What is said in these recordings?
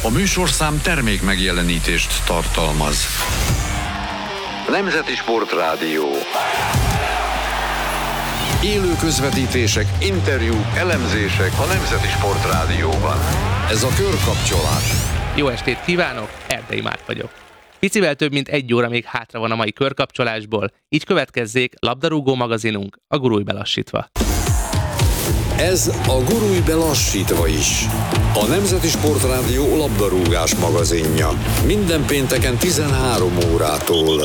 A műsorszám termék megjelenítést tartalmaz. Nemzeti Sportrádió. Élő közvetítések, interjúk, elemzések a Nemzeti Sportrádióban. Ez a Körkapcsolás. Jó estét kívánok, Erdei Márk vagyok. Picivel több mint egy óra még hátra van a mai körkapcsolásból, így következzék labdarúgó magazinunk, a Gurulj be lassítva. Ez a Gurulj be lassítva is. A Nemzeti Sportrádió labdarúgás magazinja. Minden pénteken 13 órától.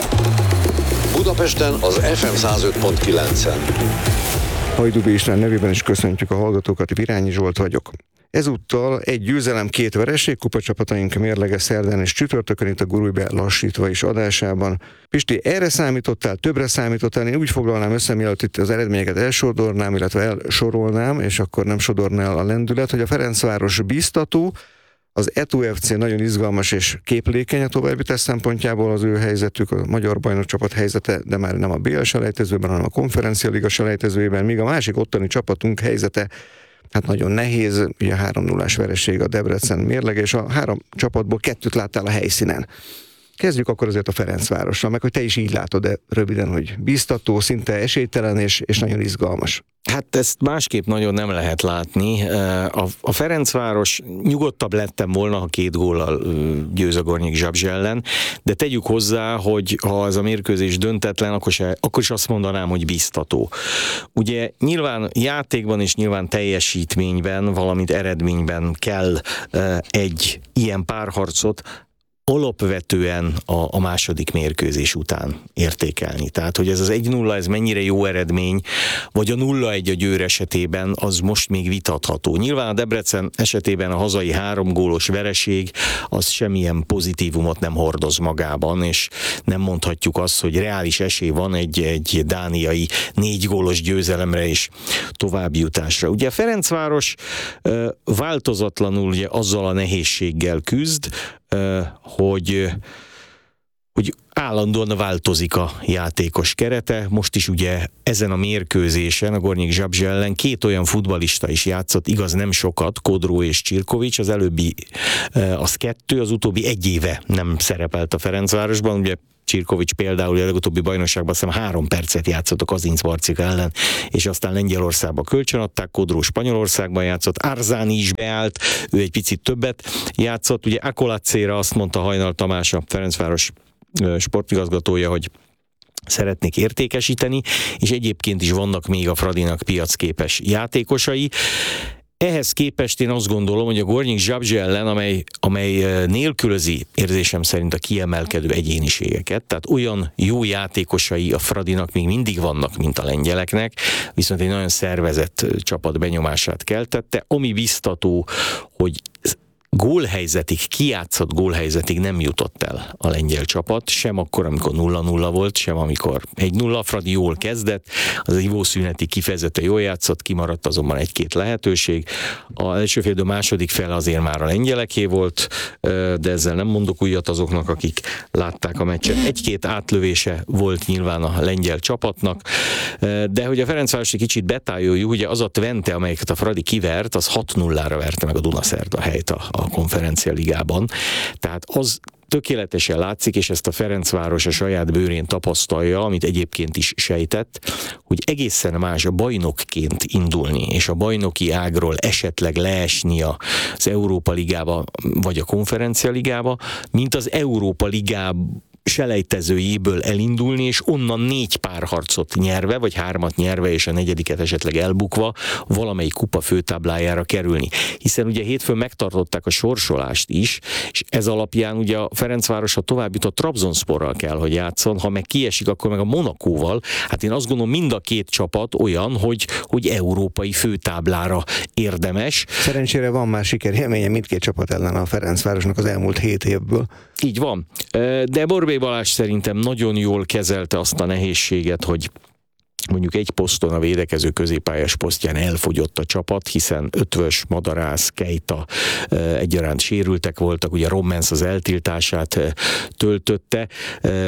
Budapesten az FM 105.9-en. Hajdúbi István nevében is köszöntjük a hallgatókat, Virányi Zsolt vagyok. Ezúttal egy győzelem, 2 vereség, kupacsapataink mérlege szerdán és csütörtökön itt a Gurulj be lassítva is adásában. Pisti, erre számítottál, többre számítottál? Én úgy foglalnám össze, mielőtt itt az eredményeket elsodornám, illetve elsorolnám, és akkor nem sodornál a lendület, hogy a Ferencváros biztató, az Eto FC nagyon izgalmas és képlékeny a továbbjutás szempontjából, az ő helyzetük, a magyar bajnokcsapat helyzete, de már nem a BL selejtezőben, hanem a Konferencia Liga selejtezőjében, míg a másik ottani csapatunk helyzete hát nagyon nehéz, ugye 3-0-ás vereség a Debrecen mérlege, és a 3 csapatból 2 láttál a helyszínen. Kezdjük akkor azért a Ferencvárossal, meg hogy te is így látod, de röviden, hogy biztató, szinte esélytelen és nagyon izgalmas. Hát ezt másképp nagyon nem lehet látni. A Ferencváros nyugodtabb lettem volna, ha 2 góllal győz a Gornyik Zabrze ellen, de tegyük hozzá, hogy ha ez a mérkőzés döntetlen, akkor is azt mondanám, hogy biztató. Ugye nyilván játékban és nyilván teljesítményben, valamint eredményben kell egy ilyen párharcot alapvetően a második mérkőzés után értékelni. Tehát, hogy ez az 1-0, ez mennyire jó eredmény, vagy a 0-1 a Győr esetében, az most még vitatható. Nyilván a Debrecen esetében a hazai 3 gólos vereség, az semmilyen pozitívumot nem hordoz magában, és nem mondhatjuk azt, hogy reális esély van egy dániai 4 gólos győzelemre és továbbjutásra. Ugye a Ferencváros változatlanul ugye azzal a nehézséggel küzd, hogy állandóan változik a játékos kerete. Most is ugye ezen a mérkőzésen a Gornyik Zabrze ellen 2 olyan futballista is játszott, igaz nem sokat, Kodró és Csirkovics, az előbbi az 2, az utóbbi 1 éve nem szerepelt a Ferencvárosban, ugye Csirkovics például a legutóbbi bajnokságban azt hiszem 3 percet játszott a Kazincbarcika ellen, és aztán Lengyelországba kölcsönadták, Kodró Spanyolországban játszott, Arzáni is beállt, ő egy picit többet játszott, ugye Akolacéra azt mondta Hajnal Tamás, a Ferencváros sportigazgatója, hogy szeretnék értékesíteni, és egyébként is vannak még a Fradinak piacképes játékosai. Ehhez képest én azt gondolom, hogy a Gornyik Zabrze ellen, amely nélkülözi érzésem szerint a kiemelkedő egyéniségeket, tehát olyan jó játékosai a Fradinak még mindig vannak, mint a lengyeleknek, viszont egy nagyon szervezett csapat benyomását keltette, ami biztató, hogy kijátszott gólhelyzetig nem jutott el a lengyel csapat, sem akkor, amikor 0-0 volt, sem amikor 1-0. Fradi jól kezdett, az ivószünetig kifejezetten jól játszott, kimaradt azonban 1-2 lehetőség. Az első fél idő második fele azért már a lengyeleké volt, de ezzel nem mondok újat azoknak, akik látták a meccset. 1-2 átlövése volt nyilván a lengyel csapatnak, de hogy a Ferencváros egy kicsit betájoljuk, ugye az a Twente, amelyeket a Fradi kivert, az 6-0-ra verte meg a Dunaszerda helyt a Konferencia Ligában. Tehát az tökéletesen látszik, és ezt a Ferencváros a saját bőrén tapasztalja, amit egyébként is sejtett, hogy egészen más a bajnokként indulni, és a bajnoki ágról esetleg leesni az Európa Ligába, vagy a Konferencia Ligába, mint az Európa Ligában selejtezőjéből elindulni, és onnan 4 párharcot nyerve, vagy 3-at nyerve, és a 4. esetleg elbukva valamelyik kupa főtáblájára kerülni. Hiszen ugye hétfőn megtartották a sorsolást is, és ez alapján ugye a Ferencváros, ha tovább jut, a Trabzonsporral kell, hogy játszon, ha meg kiesik, akkor meg a Monakóval. Hát én azt gondolom, mind a 2 csapat olyan, hogy európai főtáblára érdemes. Szerencsére van már sikerélménye mindkét csapat ellen a Ferencvárosnak az elmúlt 7 évből. Így van. De Borbély Balázs szerintem nagyon jól kezelte azt a nehézséget, hogy mondjuk egy poszton, a védekező középpályás posztján elfogyott a csapat, hiszen Ötvös, Madarász, Keita egyaránt sérültek voltak, ugye Rommens az eltiltását töltötte,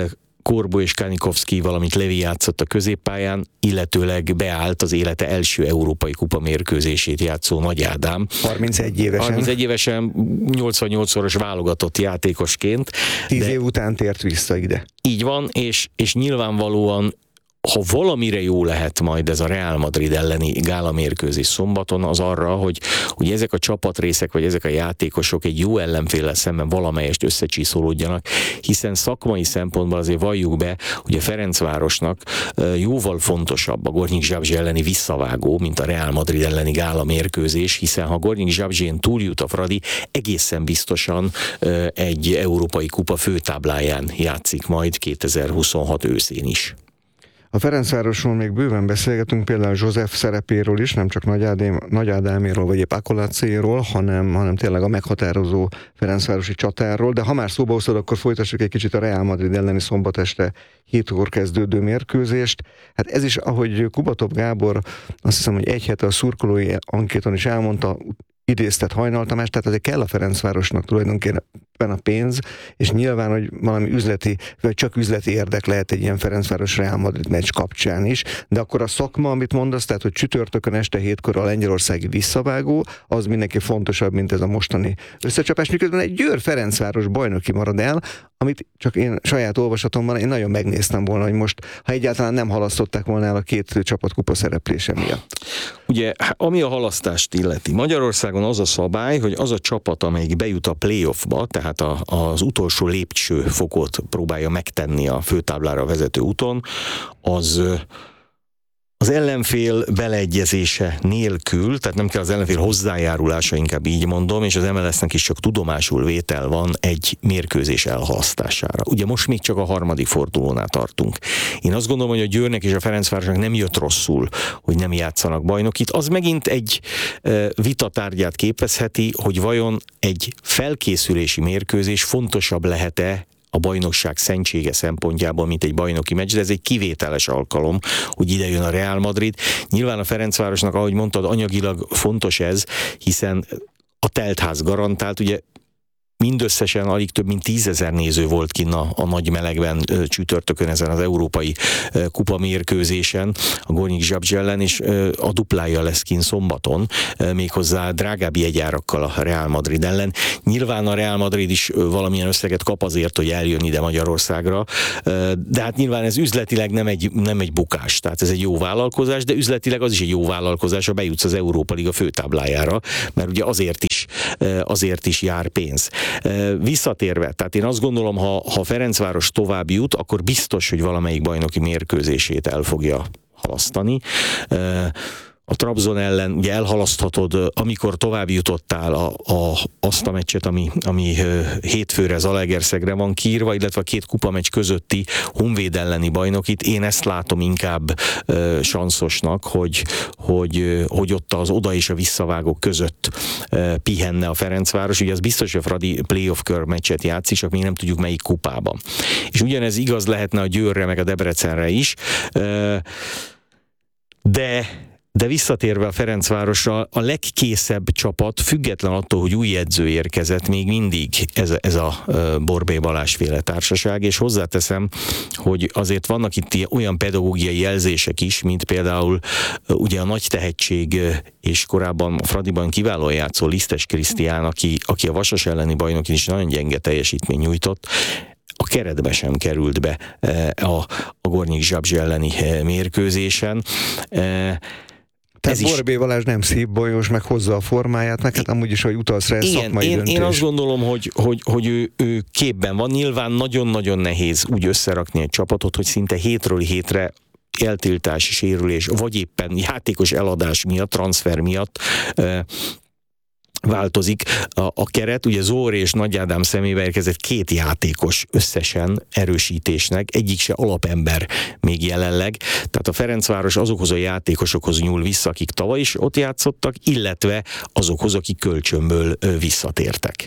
Korbo és Kanikovszki, valamint Levi játszott a középpályán, illetőleg beállt az élete első európai kupa mérkőzését játszó Nagy Ádám. 31 évesen. 31 évesen, 88-szoros válogatott játékosként. 10 év után tért vissza ide. Így van, és nyilvánvalóan ha valamire jó lehet majd ez a Real Madrid elleni gála mérkőzés szombaton, az arra, hogy ezek a csapatrészek, vagy ezek a játékosok egy jó ellenféllel szemben valamelyest összecsiszolódjanak, hiszen szakmai szempontból azért valljuk be, hogy a Ferencvárosnak jóval fontosabb a Gornyic Zabrze elleni visszavágó, mint a Real Madrid elleni gála mérkőzés, hiszen ha Gornyic Zabrzen túljut a Fradi, egészen biztosan egy európai kupa főtábláján játszik majd 2026 őszén is. A Ferencvárosról még bőven beszélgetünk, például József szerepéről is, nem csak Nagy Ádáméről, vagy épp Akolacéról, hanem tényleg a meghatározó ferencvárosi csatárról, de ha már szóba hoztad, akkor folytassuk egy kicsit a Real Madrid elleni szombat este 7-kor kezdődő mérkőzést. Hát ez is, ahogy Kubatov Gábor, azt hiszem, hogy egy hete a szurkolói ankéton is elmondta, idéztet Hajnal Tamás, tehát azért kell a Ferencvárosnak tulajdonképpen a pénz, és nyilván, hogy valami üzleti, vagy csak üzleti érdek lehet egy ilyen Ferencváros Real Madrid meccs kapcsán is, de akkor a szakma, amit mondasz, tehát, hogy csütörtökön este 7-kor a lengyelországi visszavágó, az mindenki fontosabb, mint ez a mostani összecsapás, miközben egy Győr Ferencváros bajnoki marad el, amit csak én saját olvasatomban én nagyon megnéztem volna, hogy most, ha egyáltalán nem halasztották volna el a két csapat kupa szereplése miatt. Ugye, ami a halasztást illeti, Magyarországon az a szabály, hogy az a csapat, amelyik bejut a playoffba, tehát az utolsó lépcsőfokot próbálja megtenni a főtáblára vezető úton, az ellenfél beleegyezése nélkül, tehát nem kell az ellenfél hozzájárulása, inkább így mondom, és az MLS-nek is csak tudomásul vétel van egy mérkőzés elhalasztására. Ugye most még csak a harmadik fordulónál tartunk. Én azt gondolom, hogy a Győrnek és a Ferencvárosnak nem jött rosszul, hogy nem játszanak bajnokit. Az megint egy vitatárgyát képezheti, hogy vajon egy felkészülési mérkőzés fontosabb lehet-e a bajnokság szentsége szempontjából, mint egy bajnoki meccs, de ez egy kivételes alkalom, hogy ide jön a Real Madrid. Nyilván a Ferencvárosnak, ahogy mondtad, anyagilag fontos ez, hiszen a teltház garantált, ugye mindösszesen alig több mint 10 000 néző volt kinn a nagy melegben csütörtökön ezen az európai kupa mérkőzésen a Gornyic Zabrze ellen, és a duplája lesz kinn szombaton, méghozzá drágább jegyárakkal a Real Madrid ellen. Nyilván a Real Madrid is valamilyen összeget kap azért, hogy eljön ide Magyarországra, de hát nyilván ez üzletileg nem egy bukás, tehát ez egy jó vállalkozás, de üzletileg az is egy jó vállalkozás, ha bejutsz az Európa Liga főtáblájára, mert ugye azért is jár pénz. Visszatérve, tehát én azt gondolom, ha Ferencváros tovább jut, akkor biztos, hogy valamelyik bajnoki mérkőzését el fogja halasztani. A Trabzon ellen ugye elhalaszthatod, amikor tovább jutottál azt a meccset, ami hétfőre Zalaegerszegre van kiírva, illetve a két kupameccs közötti Honvéd elleni bajnokit. Én ezt látom inkább sanszosnak, hogy ott az oda és a visszavágók között pihenne a Ferencváros. Ugye az biztos, hogy a Fradi playoff kör meccset játszik, csak még nem tudjuk melyik kupában. És ugyanez igaz lehetne a Győrre meg a Debrecenre is, de visszatérve a Ferencvárosra, a legkészebb csapat, független attól, hogy új edző érkezett, még mindig ez a Borbély Balázs-féle társaság, és hozzáteszem, hogy azért vannak itt olyan pedagógiai jelzések is, mint például ugye a nagy tehetség, és korábban a Fradiban kiválóan játszó Lisztes Krisztián, aki a Vasas elleni bajnokin is nagyon gyenge teljesítmény nyújtott, a keretbe sem került be a Gornyic Zabrze elleni mérkőzésen. Tehát Borbély Balázs nem szívbolyos, meg hozza a formáját, meg hát amúgy is, hogy utalsz rá, szakmai döntés. Én azt gondolom, hogy ő képben van. Nyilván nagyon-nagyon nehéz úgy összerakni egy csapatot, hogy szinte hétről hétre eltiltási sérülés, vagy éppen játékos eladás miatt, transfer miatt változik a keret. Ugye Zóri és Nagy Ádám szemébe érkezett két játékos összesen erősítésnek, egyik se alapember még jelenleg, tehát a Ferencváros azokhoz a játékosokhoz nyúl vissza, akik tavaly is ott játszottak, illetve azokhoz, akik kölcsönből visszatértek.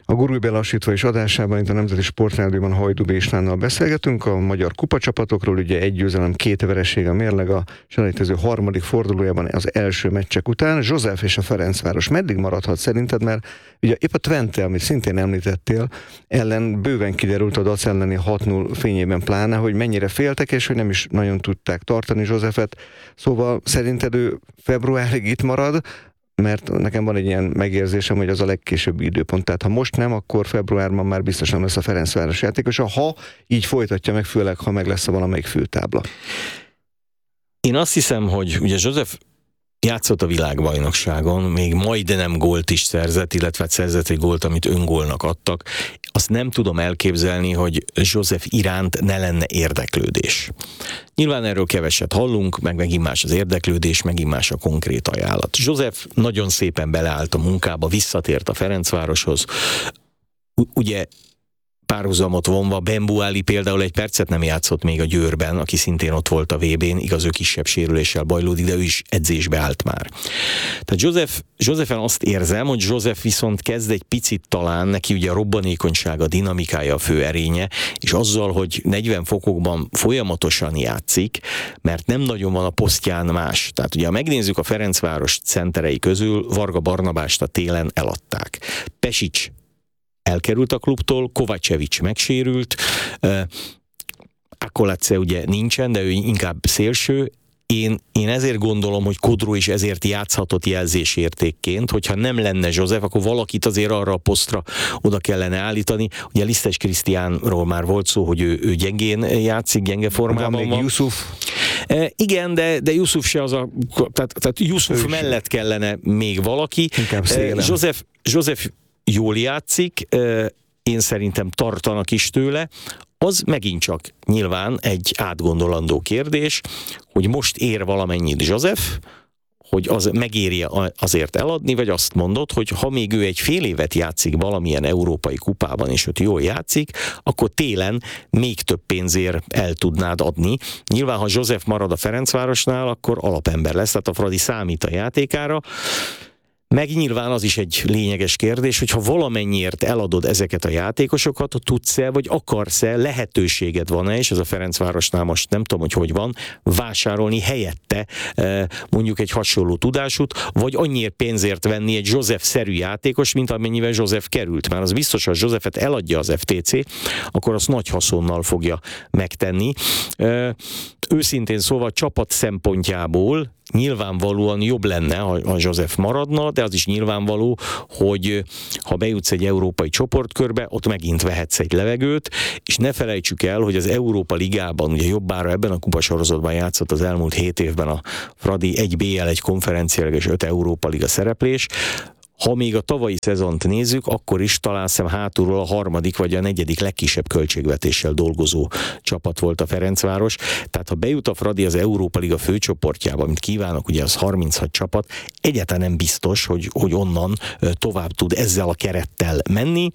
A Gurulj be lassítva is adásában, itt a Nemzeti Sportrádióban Hajdú B. Istvánnal beszélgetünk a magyar kupacsapatokról, ugye 1 győzelem, 2 vereség a mérleg a selejtező harmadik fordulójában az első meccsek után. József és a Ferencváros meddig maradhat szerinted, mert ugye épp a Twente, amit szintén említettél, ellen bőven kiderült a Dac elleni 6-0 fényében pláne, hogy mennyire féltek, és hogy nem is nagyon tudták tartani Józsefet. Szóval szerinted ő februárig itt marad, mert nekem van egy ilyen megérzésem, hogy az a legkésőbbi időpont. Tehát ha most nem, akkor februárban már biztos nem lesz a Ferencváros játékos, ha így folytatja meg, főleg ha meg lesz a valamelyik főtábla. Én azt hiszem, hogy ugye József játszott a világbajnokságon, még majdnem gólt is szerzett, illetve szerzett egy gólt, amit öngólnak adtak. Azt nem tudom elképzelni, hogy József iránt ne lenne érdeklődés. Nyilván erről keveset hallunk, meg megint más az érdeklődés, megint más a konkrét ajánlat. József nagyon szépen beleállt a munkába, visszatért a Ferencvároshoz. Ugye párhuzamot vonva, Bembuáli például egy percet nem játszott még a Győrben, aki szintén ott volt a VB-n, igaz, ő kisebb sérüléssel bajlódik, de ő is edzésbe állt már. Tehát Józsefen azt érzem, hogy József viszont kezd egy picit talán, neki ugye a robbanékonysága, a dinamikája a fő erénye, és azzal, hogy 40 fokokban folyamatosan játszik, mert nem nagyon van a posztján más. Tehát ugye, ha megnézzük a Ferencváros centerei közül, Varga Barnabást a télen eladták. Pesics elkerült a klubtól, Kovacevic megsérült, Akoladze ugye nincsen, de ő inkább szélső. Én ezért gondolom, hogy Kodró is ezért játszhatott jelzésértékként, hogyha nem lenne József, akkor valakit azért arra a posztra oda kellene állítani. Ugye Lisztes Krisztiánról már volt szó, hogy ő gyengén játszik, gyenge formában van. Van még Jusuf. Igen, de Jusuf se az a... Tehát Jusuf mellett kellene még valaki. József jól játszik, én szerintem tartanak is tőle, az megint csak nyilván egy átgondolandó kérdés, hogy most ér valamennyit József, hogy az megérje azért eladni, vagy azt mondod, hogy ha még ő egy fél évet játszik valamilyen európai kupában, és ott jól játszik, akkor télen még több pénzért el tudnád adni. Nyilván, ha József marad a Ferencvárosnál, akkor alapember lesz, tehát a Fradi számít a játékára. Meg nyilván az is egy lényeges kérdés, hogy ha valamennyiért eladod ezeket a játékosokat, tudsz-e, vagy akarsz-e, lehetőséged van-e, és ez a Ferencvárosnál most nem tudom, hogy van, vásárolni helyette mondjuk egy hasonló tudásút, vagy annyiért pénzért venni egy József-szerű játékos, mint amennyivel József került. Már az biztos, ha Józsefet eladja az FTC, akkor azt nagy haszonnal fogja megtenni. Őszintén szóval csapat szempontjából nyilvánvalóan jobb lenne, ha József maradna, de az is nyilvánvaló, hogy ha bejutsz egy európai csoportkörbe, ott megint vehetsz egy levegőt, és ne felejtsük el, hogy az Európa Ligában, ugye jobbára ebben a kupasorozatban játszott az elmúlt 7 évben a Fradi 1 BL, egy konferenciálig és 5 Európa Liga szereplés. Ha még a tavalyi szezont nézzük, akkor is talán hátulról a harmadik vagy a negyedik legkisebb költségvetéssel dolgozó csapat volt a Ferencváros. Tehát ha bejut a Fradi az Európa Liga főcsoportjába, amit kívánok, ugye az 36 csapat, egyáltalán nem biztos, hogy onnan tovább tud ezzel a kerettel menni.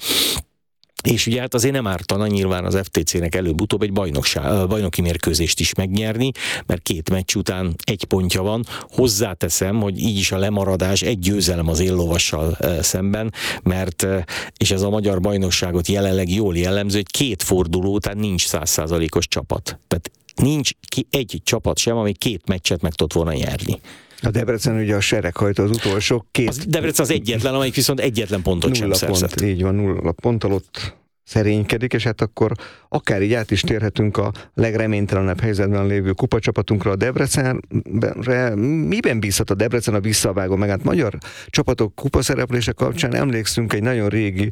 És ugye hát azért nem ártana nyilván az FTC-nek előbb-utóbb egy bajnoki mérkőzést is megnyerni, mert 2 meccs után 1 pontja van. Hozzáteszem, hogy így is a lemaradás 1 győzelem az éllovassal szemben, mert, és ez a magyar bajnokságot jelenleg jól jellemző, hogy 2 forduló után nincs 100%-os csapat. Tehát nincs egy csapat sem, ami 2 meccset meg tudott volna nyerni. A Debrecen ugye a sereghajtó az utolsó 2... Az Debrecen az egyetlen, amelyik viszont egyetlen pontot sem szerzett. Így van, 0 ponttal ott szerénykedik, és hát akkor akár így át is térhetünk a legreménytelenebb helyzetben lévő kupacsapatunkra, a Debrecenre. Miben bízhat a Debrecen a visszavágó? Meg hát magyar csapatok kupaszereplése kapcsán emlékszünk egy nagyon régi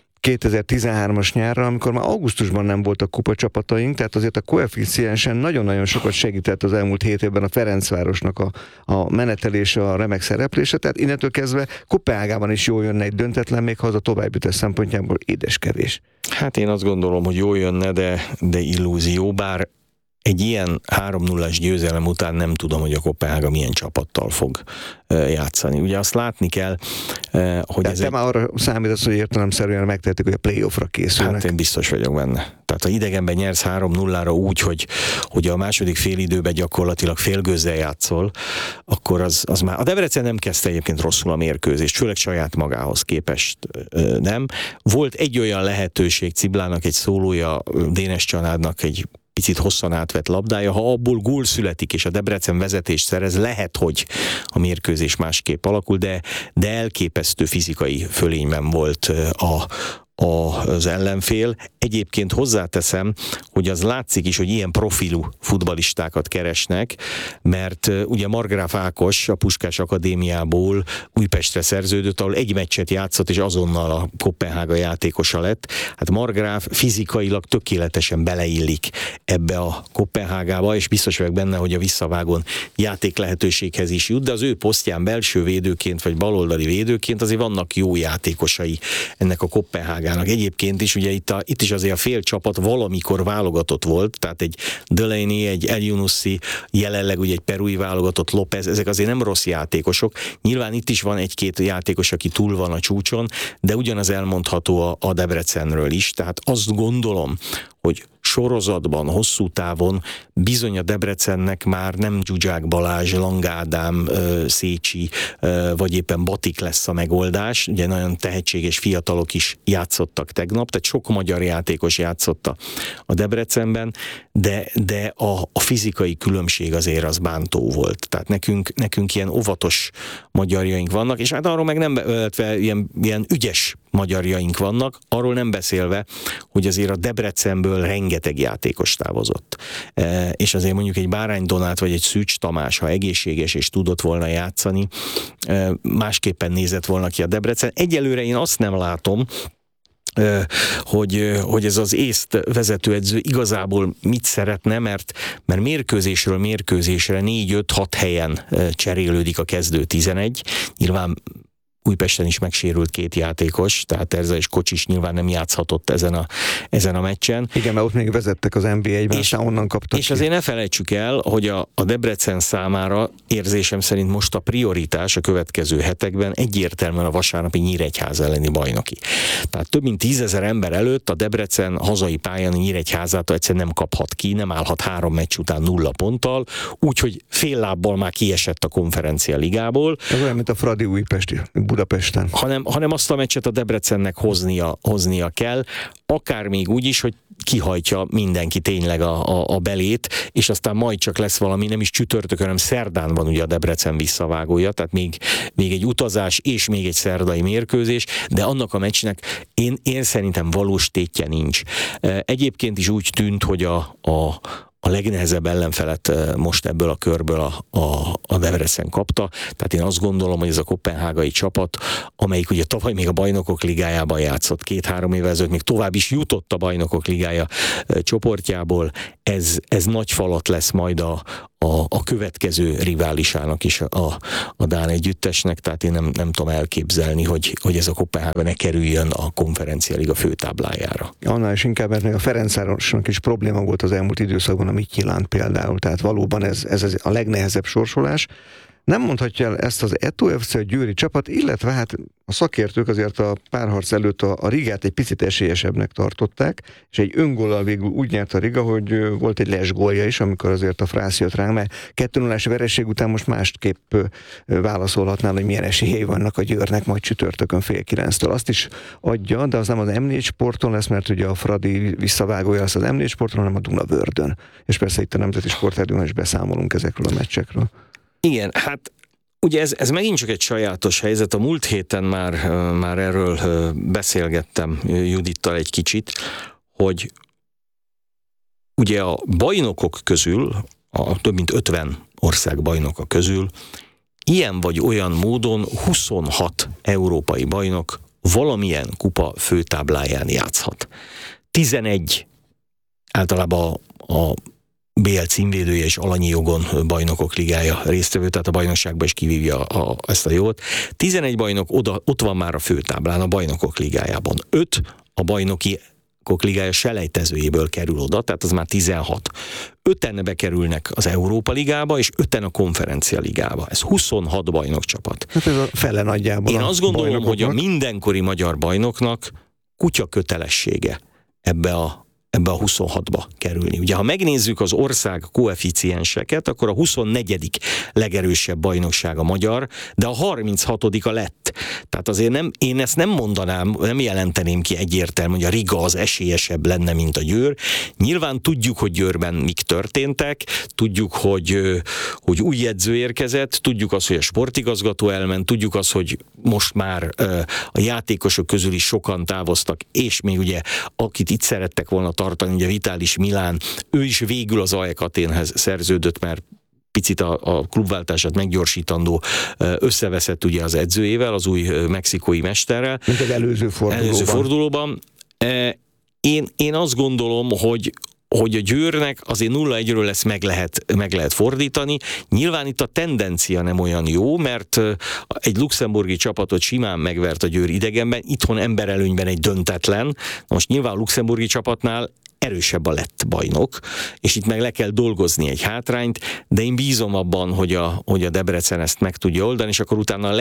2013-as nyárra, amikor már augusztusban nem voltak kupacsapataink, tehát azért a koeficiensen nagyon-nagyon sokat segített az elmúlt 7 évben a Ferencvárosnak a menetelése, a remek szereplése, tehát innentől kezdve kupaágában is jól jönne egy döntetlen, még ha az a továbbjutás szempontjából édeskevés. Hát én azt gondolom, hogy jól jönne, de illúzió, bár egy ilyen 3-0-as győzelem után nem tudom, hogy a Koppenhága milyen csapattal fog játszani. Ugye azt látni kell, hogy te már arra számítasz, hogy értelemszerűen megtehetik, hogy a playoffra készülnek. Hát én biztos vagyok benne. Tehát ha idegenben nyersz 3-0-ra úgy, hogy a második félidőben gyakorlatilag félgőzzel játszol, akkor az már... A Debrecen nem kezdte egyébként rosszul a mérkőzést, főleg saját magához képest nem. Volt egy olyan lehetőség Ciblának, egy szólója, Dénes Csanádnak egy picit hosszan átvett labdája, ha abból gól születik, és a Debrecen vezetést szerez, lehet, hogy a mérkőzés másképp alakul, de elképesztő fizikai fölényben volt az ellenfél. Egyébként hozzáteszem, hogy az látszik is, hogy ilyen profilú futballistákat keresnek, mert ugye Margráf Ákos a Puskás Akadémiából Újpestre szerződött, ahol egy meccset játszott, és azonnal a Koppenhága játékosa lett. Hát Margráf fizikailag tökéletesen beleillik ebbe a Koppenhágába, és biztos vagyok benne, hogy a visszavágón játék lehetőséghez is jut, de az ő posztján belső védőként, vagy baloldali védőként azért vannak jó játékosai ennek a Koppenhágának. Egyébként is, ugye itt is azért a fél csapat valamikor válogatott volt, tehát egy Delaney, egy El Younousi, jelenleg ugye egy perui válogatott López, ezek azért nem rossz játékosok. Nyilván itt is van egy-két játékos, aki túl van a csúcson, de ugyanaz elmondható a Debrecenről is, tehát azt gondolom, hogy sorozatban, hosszú távon bizony a Debrecennek már nem Zsuzsák Balázs, Lang Ádám, Szécsi, vagy éppen Batik lesz a megoldás. Ugye nagyon tehetséges fiatalok is játszottak tegnap, tehát sok magyar játékos játszott a Debrecenben, de a fizikai különbség azért az bántó volt. Tehát nekünk ilyen óvatos magyarjaink vannak, és hát arról meg nem, ilyen ügyes magyarjaink vannak, arról nem beszélve, hogy azért a Debrecenből rengeteg játékos távozott. És azért mondjuk egy Bárány Donát vagy egy Szűcs Tamás, ha egészséges és tudott volna játszani, másképpen nézett volna ki a Debrecen. Egyelőre én azt nem látom, hogy ez az észt vezetőedző igazából mit szeretne, mert mérkőzésről mérkőzésre 4-5-6 helyen cserélődik a kezdő 11. Nyilván Újpesten is megsérült 2 játékos, tehát Erza és Kocsis nyilván nem játszhatott ezen a meccsen. Igen, mert ott még vezettek az NB1-ben, és onnan kaptak. És azért ne felejtsük el, hogy a Debrecen számára érzésem szerint most a prioritás a következő hetekben egyértelműen a vasárnapi Nyíregyháza elleni bajnoki. Tehát több mint 10 000 ember előtt a Debrecen hazai pályán a Nyíregyházát egyszerűen nem kaphat ki, nem állhat 3 meccs után 0 ponttal, úgyhogy fél lábbal már kiesett a Konferencia Ligából. Ez olyan, mint a Fradi Újpesti Budapesten. Hanem azt a meccset a Debrecennek hoznia kell, akár még úgy is, hogy kihajtja mindenki tényleg a belét, és aztán majd csak lesz valami, nem is csütörtökön, hanem szerdán van ugye a Debrecen visszavágója, tehát még egy utazás és még egy szerdai mérkőzés, de annak a meccsnek én szerintem valós tétje nincs. Egyébként is úgy tűnt, hogy a legnehezebb ellenfelet most ebből a körből a Debrecen kapta, tehát én azt gondolom, hogy ez a koppenhágai csapat, amelyik ugye tavaly még a Bajnokok Ligájában játszott, 2-3 évvel ezelőtt még tovább is jutott a Bajnokok Ligája csoportjából, ez nagy falat lesz majd a következő riválisának is a dán együttesnek, tehát én nem tudom elképzelni, hogy ez a Koppenhága ne kerüljön a Konferencia Liga főtáblájára. Annál is inkább, mert a Ferencvárosnak is probléma volt az elmúlt időszakban a Midtjylland például, tehát valóban ez a legnehezebb sorsolás. Nem mondhatja el ezt az Eto FC, a győri csapat, illetve hát a szakértők azért a párharc előtt a Rigát egy picit esélyesebbnek tartották, és egy öngóllal végül úgy nyert a Riga, hogy volt egy lesgólja is, amikor azért a Frász jött ránk, mert 2-0-ás vereség után most másképp válaszolhatnál, hogy milyen esélyei vannak a Győrnek majd csütörtökön 8:30-től. Azt is adja, de az nem az M4 Sporton lesz, mert ugye a Fradi visszavágója lesz az M4 Sporton, hanem a Dunavördön. És persze itt a Nemzeti Sportrádióban is beszámolunk ezekről a meccsekről. Igen, hát ugye ez megint csak egy sajátos helyzet. A múlt héten már erről beszélgettem Judittal egy kicsit, hogy ugye a bajnokok közül, a több mint 50 ország bajnoka közül ilyen vagy olyan módon 26 európai bajnok valamilyen kupa főtábláján játszhat. 11 általában a BL címvédője és alanyi jogon Bajnokok Ligája résztvevő, tehát a bajnokságban is kivívja ezt a jót. 11 bajnok ott van már a főtáblán, a Bajnokok Ligájában. 5 a bajnoki Ligája selejtezőjéből kerül oda, tehát az már 16. 5-en bekerülnek az Európa Ligába, és 5-en a Konferencia Ligába. Ez 26 bajnokcsapat. Hát ez a fele nagyjából. Én azt gondolom, hogy a bajnokoknak. mindenkori magyar bajnoknak kutya kötelessége ebbe a 26-ba kerülni. Ugye, ha megnézzük az ország koeficienseket, akkor a 24. legerősebb bajnokság a magyar, de a 36. lett. Tehát azért én ezt nem mondanám, nem jelenteném ki egyértelműen, hogy a Riga az esélyesebb lenne, mint a Győr. Nyilván tudjuk, hogy Győrben mik történtek, tudjuk, hogy új edző érkezett, tudjuk azt, hogy a sportigazgató elment, tudjuk azt, hogy most már a játékosok közül is sokan távoztak, és még ugye akit itt szerettek volna tartani, ugye Vitális Milán, ő is végül az AEK Athénhez szerződött, mert picit a klubváltását meggyorsítandó összeveszett ugye az edzőjével, az új mexikói mesterrel. Mint az előző fordulóban. Én azt gondolom, hogy a Győrnek azért 0-1-ről ezt meg lehet fordítani. Nyilván itt a tendencia nem olyan jó, mert egy luxemburgi csapatot simán megvert a Győr idegenben, itthon emberelőnyben egy döntetlen. Most nyilván a luxemburgi csapatnál erősebb a lett bajnok, és itt meg le kell dolgozni egy hátrányt, de én bízom abban, hogy a Debrecen ezt meg tudja oldani, és akkor utána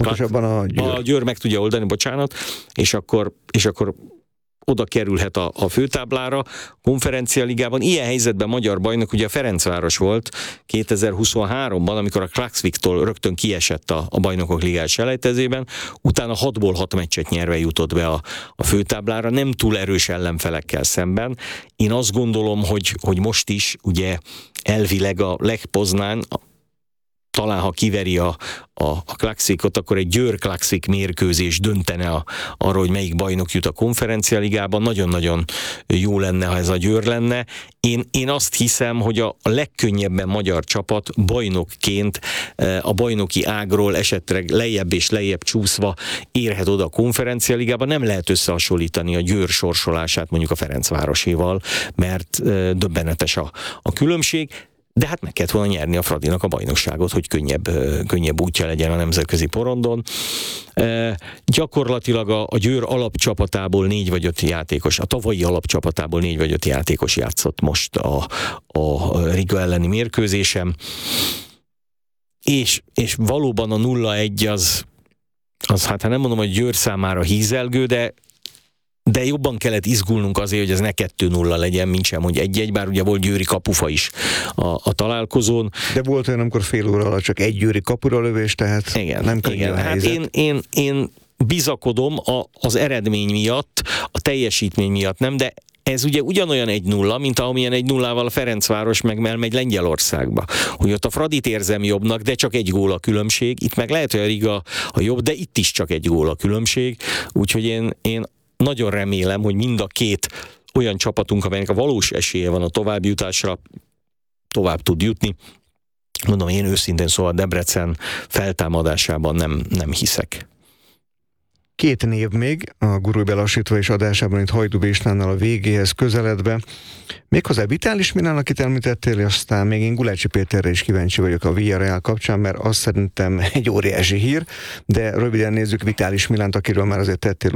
a Győr meg tudja oldani, bocsánat, és akkor oda kerülhet a főtáblára. Konferencia Ligában ilyen helyzetben magyar bajnok ugye a Ferencváros volt 2023-ban, amikor a Klaxviktól rögtön kiesett a Bajnokok Ligája selejtezőjében, utána 6-ból 6 meccset nyerve jutott be a főtáblára, nem túl erős ellenfelekkel szemben. Én azt gondolom, hogy most is ugye elvileg a Lech Poznań, talán ha kiveri a Klaxvikot, akkor egy Győr-Klaxvik mérkőzés döntene arról, hogy melyik bajnok jut a Konferencia Ligában. Nagyon-nagyon jó lenne, ha ez a Győr lenne. Én azt hiszem, hogy a legkönnyebben magyar csapat bajnokként a bajnoki ágról esetleg lejjebb és lejjebb csúszva érhet oda a Konferencia Ligában. Nem lehet összehasonlítani a Győr sorsolását mondjuk a Ferencvároséval, mert döbbenetes a különbség. De hát meg kellett volna nyerni a Fradinak a bajnokságot, hogy könnyebb útja legyen a nemzetközi porondon. Gyakorlatilag a Győr alapcsapatából 4 vagy 5 játékos, a tavalyi alapcsapatából 4 vagy 5 játékos játszott most a Riga elleni mérkőzésem. És valóban a 0-1 az hát nem mondom, hogy Győr számára hízelgő, de jobban kellett izgulnunk azért, hogy ez ne 2-0 legyen, mint sem, hogy 1-1, bár ugye volt győri kapufa is a találkozón. De volt olyan, amikor fél óra alatt csak egy győri kapura lövés, tehát nem könnyű a helyzet. Hát én bizakodom az eredmény miatt, a teljesítmény miatt nem, de ez ugye ugyanolyan 1-0, mint amilyen 1-0-val a Ferencváros megy Lengyelországba. Hogy ott a Fradit érzem jobbnak, de csak egy gól a különbség. Itt meg lehet, hogy a Riga a jobb, de itt is csak egy gól a különbség. Úgyhogy én nagyon remélem, hogy mind a két olyan csapatunk, amelynek a valós esélye van a továbbjutásra, tovább tud jutni. Mondom, én őszintén szóval Debrecen feltámadásában nem hiszek. 2 név még a Guruj belassítva és adásában itt Hajdú Bésnánnal a végéhez közeledve. Méghozzá Vitális Milán, akit említettél, aztán még én Gulácsi Péterre is kíváncsi vagyok a Villarreal kapcsán, mert azt szerintem egy óriási hír, de röviden nézzük Vitális Milánt, akiről már azért tettél